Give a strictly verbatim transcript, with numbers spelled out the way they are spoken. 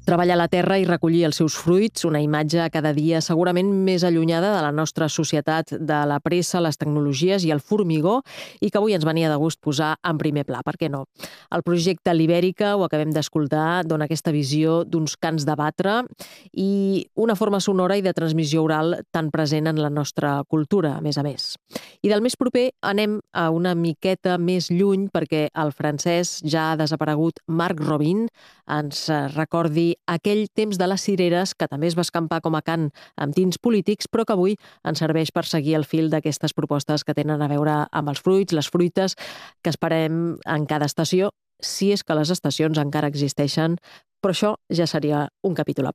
Treballar la terra i recollir els seus fruits, una imatge cada dia segurament més allunyada de la nostra societat, de la pressa, les tecnologies i el formigó, i que avui ens venia de gust posar en primer pla, per què no? El projecte Libèrica, ho acabem d'escoltar, dona aquesta visió d'uns cants de batre i una forma sonora i de transmissió oral tan present en la nostra cultura, a més a més. I del més proper anem a una miqueta més lluny perquè el francès ja ha desaparegut Marc Robin ens recordi aquell temps de les cireres que també es va escampar com a cant amb tints polítics, però que avui ens serveix per seguir el fil d'aquestes propostes que tenen a veure amb els fruits, les fruites, que esperem en cada estació, si és que les estacions encara existeixen, però això ja seria un capítol a part.